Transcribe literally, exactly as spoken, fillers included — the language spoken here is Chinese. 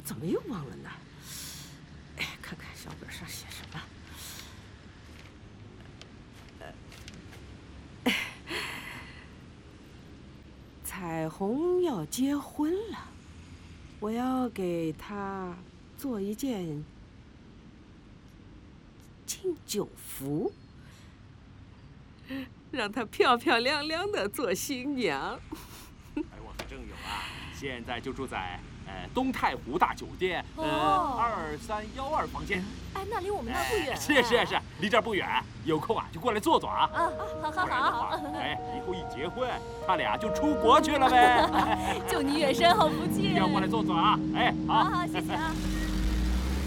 怎么又忘了呢？哎，看看小本上写什么。彩虹要结婚了，我要给她做一件敬酒服，让她漂漂亮亮的做新娘。 哎，我和郑友啊，现在就住在呃东太湖大酒店呃哦二三幺二房间。 哎，那离我们那儿不远。 是是是，离这儿不远，有空啊就过来坐坐啊。 啊，好好不然的好话，哎，以后一结婚，他俩就出国去了呗。 祝你远山好福气。 一定要过来坐坐啊！哎，好， 好好，谢谢啊。